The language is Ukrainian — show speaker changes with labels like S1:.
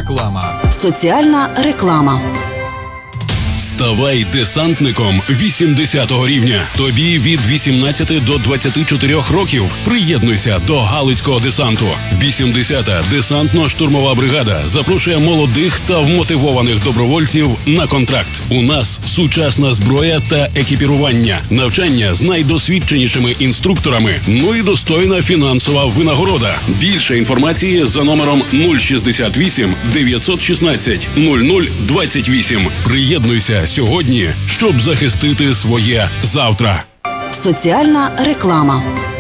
S1: реклама.
S2: Соціальна реклама.
S3: Ставай десантником 80-го рівня. Тобі від 18 до 24 років. Приєднуйся до Галицького десанту. 80-та десантно-штурмова бригада запрошує молодих та вмотивованих добровольців на контракт. У нас сучасна зброя та екіпірування, навчання з найдосвідченішими інструкторами, ну і достойна фінансова винагорода. Більше інформації за номером 068 916 0028. Приєднуйся сьогодні, щоб захистити своє завтра.
S2: Соціальна реклама.